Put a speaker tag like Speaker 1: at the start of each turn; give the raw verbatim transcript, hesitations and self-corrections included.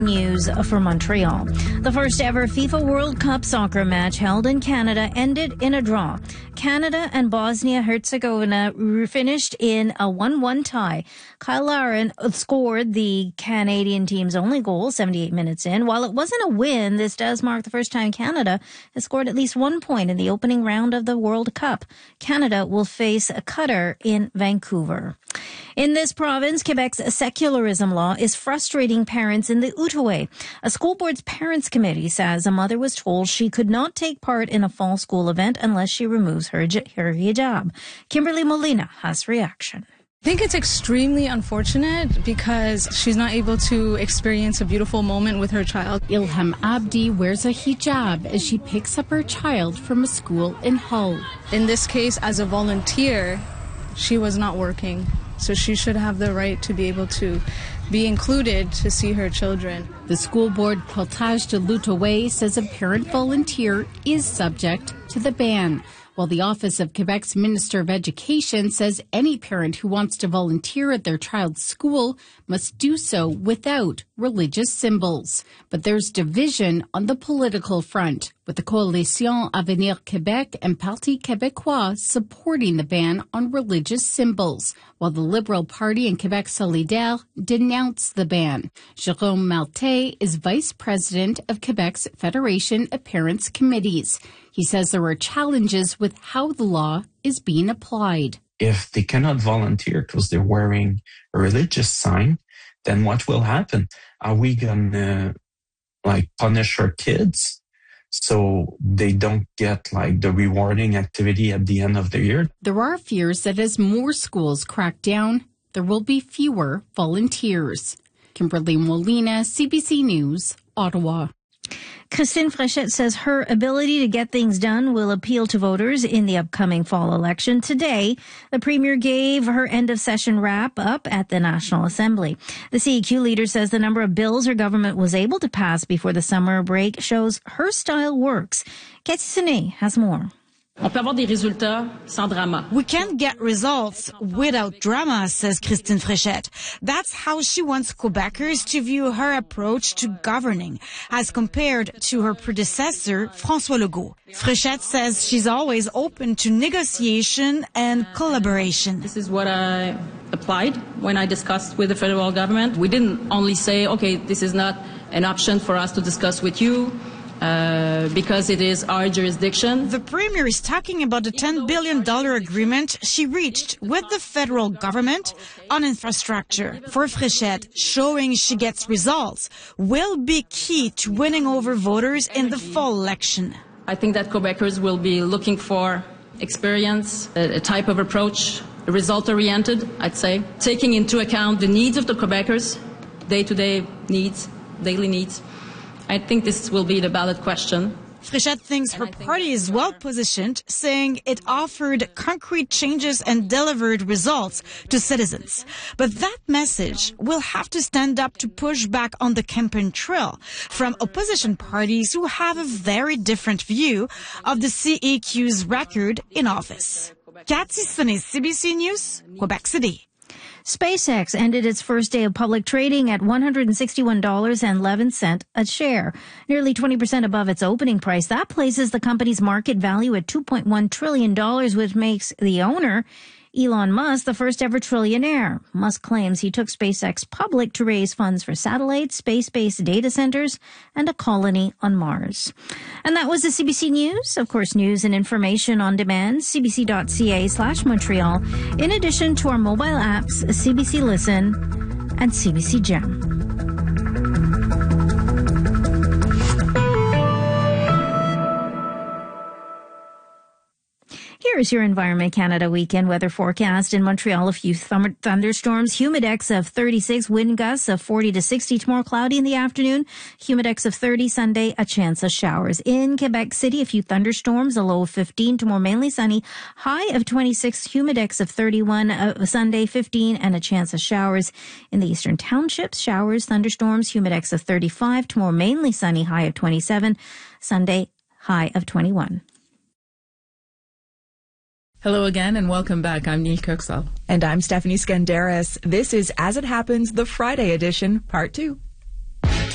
Speaker 1: News for Montreal. The first ever FIFA World Cup soccer match held in Canada ended in a draw. Canada and Bosnia-Herzegovina finished in a one one tie. Kyle Larin scored the Canadian team's only goal seventy-eight minutes in. While it wasn't a win, this does mark the first time Canada has scored at least one point in the opening round of the World Cup. Canada will face Qatar in Vancouver. In this province, Quebec's secularism law is frustrating parents in the Outaouais. A school board's parents committee says a mother was told she could not take part in a fall school event unless she removes her, her hijab. Kimberly Molina has reaction.
Speaker 2: I think it's extremely unfortunate because she's not able to experience a beautiful moment with her child.
Speaker 3: Ilham Abdi wears a hijab as she picks up her child from a school in Hull.
Speaker 2: In this case, as a volunteer, she was not working. So she should have the right to be able to be included to see her children.
Speaker 3: The school board Portage de l'Outaouais says a parent volunteer is subject to the ban, while the Office of Quebec's Minister of Education says any parent who wants to volunteer at their child's school must do so without religious symbols. But there's division on the political front, with the Coalition Avenir Québec and Parti Québécois supporting the ban on religious symbols, while the Liberal Party and Québec Solidaire denounce the ban. Jérôme Maltais is vice president of Quebec's Federation of Parents Committees. He says there are challenges with how the law is being applied.
Speaker 4: If they cannot volunteer because they're wearing a religious sign, then what will happen? Are we going to like punish our kids so they don't get like the rewarding activity at the end of the year?
Speaker 3: There are fears that as more schools crack down, there will be fewer volunteers. Kimberly Molina, C B C News, Ottawa.
Speaker 1: Christine Fréchette says her ability to get things done will appeal to voters in the upcoming fall election. Today, the Premier gave her end-of-session wrap-up at the National Assembly. The C E Q leader says the number of bills her government was able to pass before the summer break shows her style works. Cathy Senet has more.
Speaker 5: On peut avoir des résultats sans drama.
Speaker 6: We can't get results without drama, says Christine Fréchette. That's how she wants Quebecers to view her approach to governing, as compared to her predecessor, François Legault. Fréchette says she's always open to negotiation and collaboration.
Speaker 5: This is what I applied when I discussed with the federal government. We didn't only say, okay, this is not an option for us to discuss with you. Uh, because it is our jurisdiction.
Speaker 6: The Premier is talking about the ten billion dollars agreement she reached with the federal government on infrastructure. For Fréchette, showing she gets results will be key to winning over voters in the fall election.
Speaker 5: I think that Quebecers will be looking for experience, a, a type of approach, result-oriented, I'd say, taking into account the needs of the Quebecers, day-to-day needs, daily needs. I think this will be the ballot question.
Speaker 6: Fréchette thinks her party is well positioned, saying it offered concrete changes and delivered results to citizens. But that message will have to stand up to push back on the campaign trail from opposition parties who have a very different view of the C E Q's record in office. Cathy Senet, C B C News, Quebec City.
Speaker 1: SpaceX ended its first day of public trading at one hundred sixty-one dollars and eleven cents a share, nearly twenty percent above its opening price. That places the company's market value at two point one trillion dollars, which makes the owner, Elon Musk, the first ever trillionaire. Musk claims he took SpaceX public to raise funds for satellites, space-based data centers, and a colony on Mars. And that was the C B C News. Of course, news and information on demand, cbc.ca slash Montreal, in addition to our mobile apps, C B C Listen and C B C Gem. Here is your Environment Canada weekend weather forecast. In Montreal, a few th- thunderstorms, humidex of thirty-six, wind gusts of forty to sixty, tomorrow cloudy in the afternoon, humidex of thirty, Sunday, a chance of showers. In Quebec City, a few thunderstorms, a low of fifteen, tomorrow mainly sunny, high of twenty-six, humidex of thirty-one, uh, Sunday, fifteen, and a chance of showers. In the eastern townships, showers, thunderstorms, humidex of thirty-five, tomorrow mainly sunny, high of twenty-seven, Sunday, high of twenty-one.
Speaker 7: Hello again and welcome back. I'm Neil Kirksall.
Speaker 8: And I'm Stephanie Skandaris. This is As It Happens, the Friday edition, part two.